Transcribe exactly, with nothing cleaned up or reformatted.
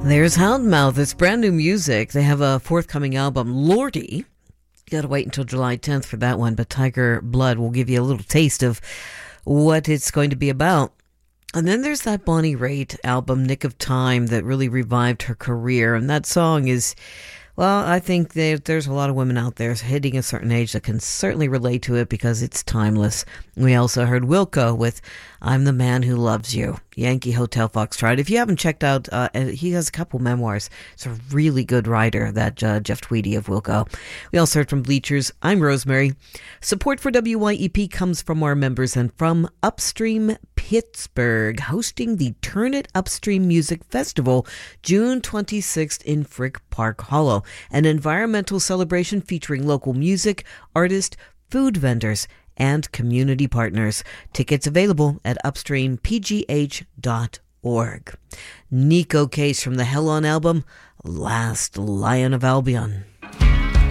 There's Houndmouth. It's brand new music. They have a forthcoming album, Lordy. You gotta wait until July tenth for that one, but Tiger Blood will give you a little taste of what it's going to be about. And then there's that Bonnie Raitt album, Nick of Time, that really revived her career. And that song is, well, I think that there's a lot of women out there hitting a certain age that can certainly relate to it because it's timeless. We also heard Wilco with I'm the Man Who Loves You, Yankee Hotel Foxtrot. If you haven't checked out, uh, he has a couple memoirs. It's a really good writer, that uh, Jeff Tweedy of Wilco. We also heard from Bleachers, I'm Rosemary. Support for W Y E P comes from our members and from Upstream Pittsburgh, hosting the Turn It Upstream Music Festival, June twenty-sixth in Frick Park Hollow, an environmental celebration featuring local music, artists, food vendors, and community partners. Tickets available at upstream p g h dot org. Nico Case from the Hell On album, Last Lion of Albion.